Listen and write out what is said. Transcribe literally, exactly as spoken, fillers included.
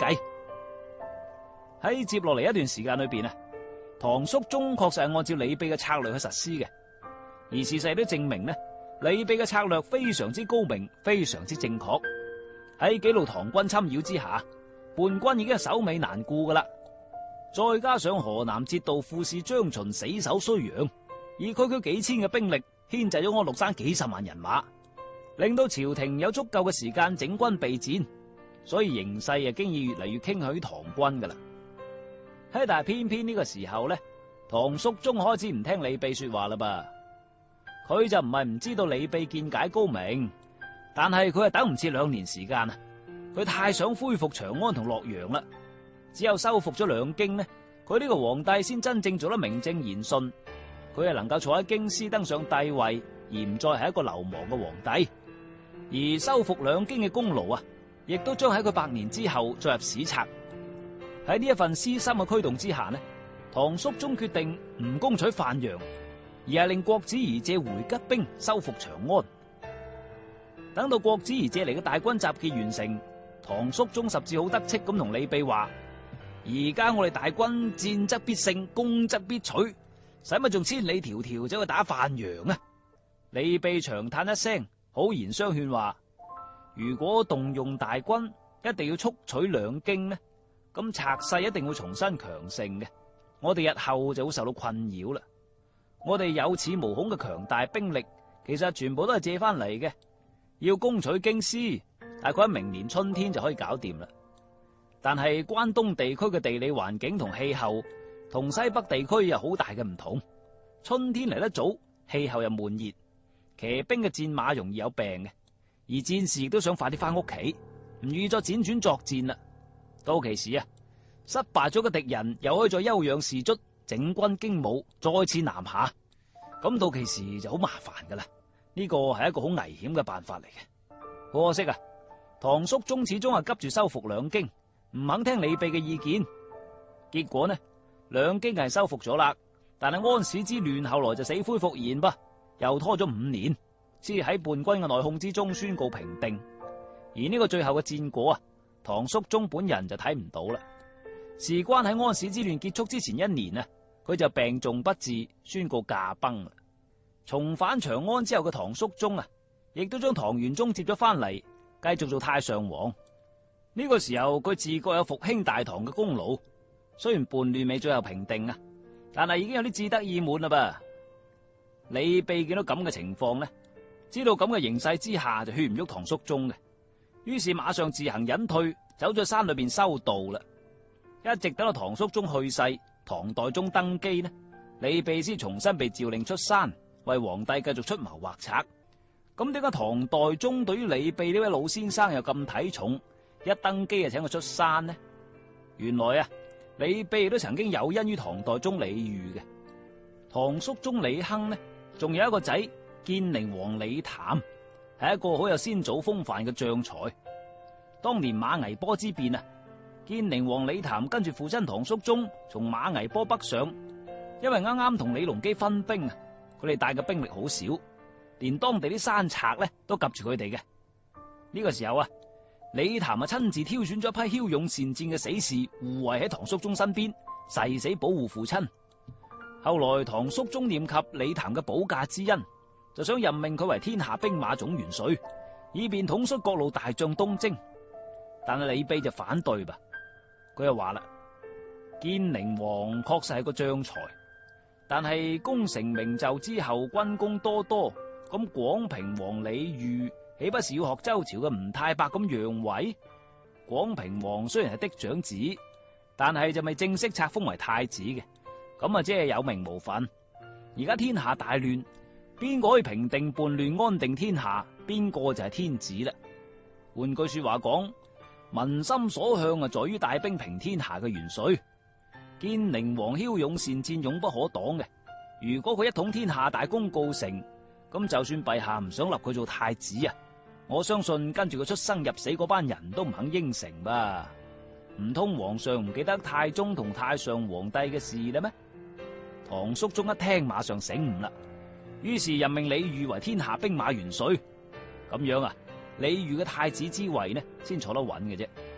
計。喺接落嚟一段時間裏邊啊，唐肅宗確實係按照李泌嘅策略去實施嘅，而事實都證明呢，李泌嘅策略非常之高明，非常之正確。喺幾路唐軍侵擾之下，叛軍已經係首尾難顧噶啦。再加上河南節度副使張巡死守睢陽，以區區幾千嘅兵力牽制咗安祿山幾十萬人馬，令到朝廷有足夠嘅時間整軍備戰，所以形勢啊，經已越嚟越傾向於唐軍噶啦。喺但係偏偏呢個時候呢，唐肅宗開始唔聽李泌說話啦噃。佢就唔係唔知道李泌見解高明，但係佢係等唔切兩年時間啊！佢太想恢復長安同洛陽啦，只有修復咗兩京呢，佢呢個皇帝先真正做得名正言順，佢係能夠坐喺京師登上帝位，而唔再係一個流亡嘅皇帝。而修復兩京嘅功勞啊，亦都將喺佢百年之後載入史冊。喺呢一份私心嘅驅動之下呢，唐肅宗決定唔攻取范陽，而係令郭子儀借回吉兵收復長安。等到郭子儀借嚟嘅大軍集結完成，唐肅宗十字好得戚咁同李泌話：而家我哋大軍戰則必勝，攻則必取，使乜仲千里迢迢走去打范陽啊？李泌長嘆一聲，好言相勸話：如果動用大軍，一定要速取兩京呢，咁賊勢一定會重新強盛嘅，我哋日後就會受到困擾啦。我哋有恃無恐嘅強大兵力，其實全部都係借翻嚟嘅。要攻取京師，大概喺明年春天就可以搞掂啦。但係關東地區嘅地理環境同氣候，同西北地區有好大嘅唔同。春天嚟得早，氣候又悶熱，騎兵嘅戰馬容易有病嘅，而戰士亦都想快啲翻屋企，唔願意再輾轉作戰啦。到其時啊，失敗咗嘅敵人又可以再休養士卒，整軍經武，再次南下。咁到其時就好麻煩噶啦。呢個係一個好危險嘅辦法嚟嘅。可惜啊，唐肅宗始終係急住收復兩京，唔肯聽李泌嘅意見。結果呢，兩京係收復咗啦，但係安史之亂後來就死灰復燃噃，又拖咗五年，先至喺叛軍嘅內訌之中宣告平定。而呢個最後嘅戰果啊，唐肅宗本人就睇唔到啦。事關喺安史之亂結束之前一年啊，佢就病重不治，宣告駕崩啦。重返長安之後嘅唐肅宗啊，亦都將唐玄宗接咗翻嚟，繼續做太上皇。呢個時候佢自覺有復興大唐嘅功勞，雖然叛亂未最後平定啊，但係已經有啲志得意滿啦噃。李泌見到咁嘅情況呢，知道咁嘅形勢之下就勸唔喐唐肅宗嘅，於是馬上自行隱退，走咗山裏邊修道啦。一直等到唐肅宗去世，唐代宗登基呢，李泌先重新被詔令出山，為皇帝繼續出謀劃策。咁點解唐代宗對於李泌呢位老先生又咁睇重，一登基就請佢出山呢？原來啊，李泌都曾經有恩於唐代宗李煜嘅。唐肅宗李亨呢，仲有一個仔建寧王李譚，係一個好有先祖風範嘅將才。當年馬嵬坡之變啊，建寧王李譚跟住父親唐肅宗從馬嵬坡北上，因為啱啱同李隆基分兵啊，佢哋帶嘅兵力好少，連當地啲山賊咧都及住佢哋嘅。呢個時候啊，李譚啊親自挑選咗一批驍勇善戰嘅死士護衛喺唐肅宗身邊，誓死保護父親。後來唐肅宗念及李譚嘅保駕之恩，就想任命佢為天下兵馬總元帥，以便統率各路大將東征。但係李泌就反對吧，佢又話啦：建寧王確實係個將才，但係功成名就之後軍功多多，咁廣平王李煜豈不是要學周朝嘅吳太伯咁讓位？廣平王雖然係嫡長子，但係就未正式冊封為太子嘅，咁啊即係有名無份。而家天下大亂，邊個可以平定叛亂安定天下，邊個就係天子啦。換句說話講，民心所向啊，在於帶兵平天下嘅元帥。建寧王驍勇善戰，勇不可擋嘅。如果佢一統天下，大功告成，咁就算陛下唔想立佢做太子啊，我相信跟住佢出生入死嗰班人都唔肯應承吧？唔通皇上唔記得太宗同太上皇帝嘅事啦咩？唐肅宗一聽，馬上醒悟啦，於是任命李煜為天下兵馬元帥。咁樣啊，李煜嘅太子之位呢，先坐得穩嘅啫。